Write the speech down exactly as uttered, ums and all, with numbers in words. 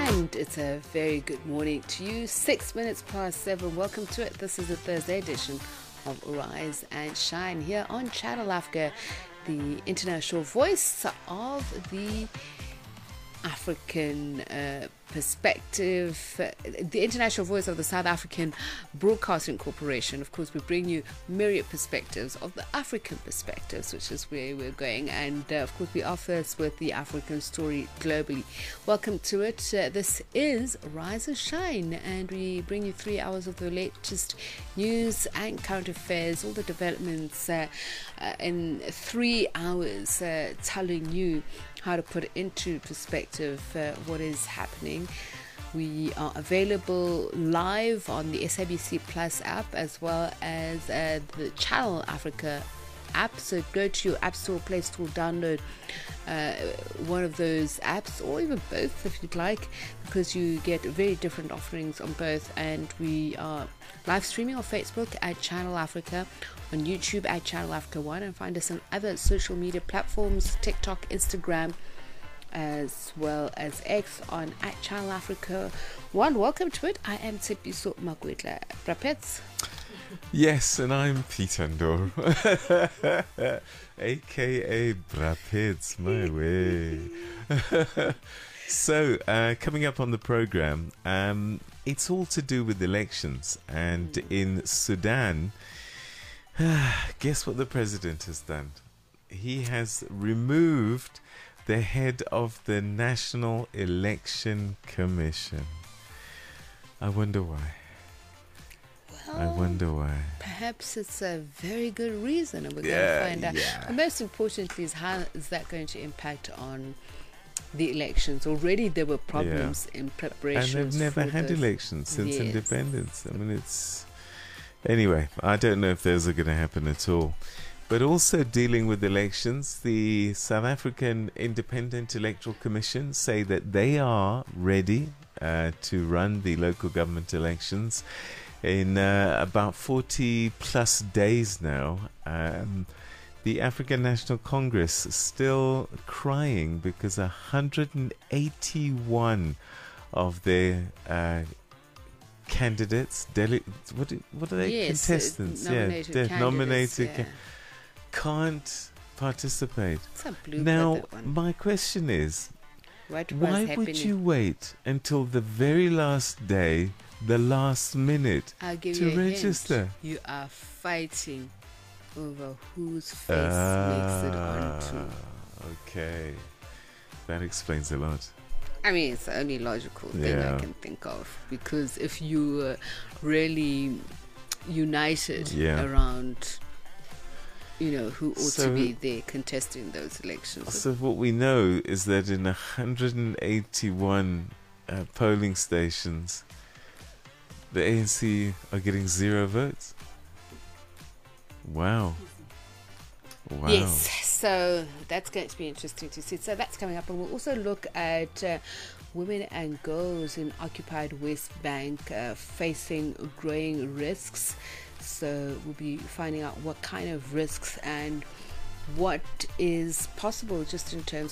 And it's a very good morning to you. Six minutes past seven. Welcome to it. This is the Thursday edition of Rise and Shine here on Channel Africa, the international voice of the African uh, perspective, uh, the international voice of the South African Broadcasting Corporation. Of course, we bring you myriad perspectives of the African perspectives, which is where we're going. And uh, of course, we are first with the African story globally. Welcome to it. Uh, this is Rise and Shine, and we bring you three hours of the latest news and current affairs, all the developments uh, uh, in three hours, uh, telling you how to put into perspective uh, what is happening. We are available live on the S A B C Plus app as well as uh, the Channel Africa app. So go to your App Store, Play Store, download uh, one of those apps, or even both if you'd like, because you get very different offerings on both. And we are live streaming on Facebook at Channel Africa, on YouTube at Channel Africa One, and find us on other social media platforms, TikTok, Instagram, as well as X on at Channel Africa One. Welcome to it. I am Tshepiso Makwetla Brapets. Yes, and I'm Peter Ndoro, aka Brapets, my way. So, uh, coming up on the program, um, it's all to do with elections. And in Sudan, guess what the president has done? He has removed the head of the National Election Commission. I wonder why. Well, I wonder why. Perhaps it's a very good reason, and we're Yeah, going to find out. yeah. And most importantly is how is that going to impact on the elections? Already there were problems in And preparation. they've never had those. elections since Yes. independence. I mean, it's... Anyway, I don't know if those are going to happen at all. But also dealing with elections, the South African Independent Electoral Commission say that they are ready uh, to run the local government elections in uh, about forty plus days now. Um, the African National Congress is still crying because one hundred eighty-one of their uh, candidates, dele- what, do- what are they? Yes, Contestants, uh, nominated yeah, candidates, nominated. yeah. Ca- can't participate. It's a blooper, Now, that one. my question is, What was why happening? would you wait until the very last day, the last minute, I'll give to you a register? hint. You are fighting over whose face makes it onto. Ah, okay, that explains a lot. I mean, it's the only logical thing Yeah. I can think of, because if you were really united Yeah. around, you know, who ought to So- be there contesting those elections. So what we know is that in one hundred eighty-one uh, polling stations, the A N C are getting zero votes. Wow. Wow. Yes, so that's going to be interesting to see. So that's coming up, and we'll also look at uh, women and girls in occupied West Bank uh, facing growing risks. So we'll be finding out what kind of risks and what is possible just in terms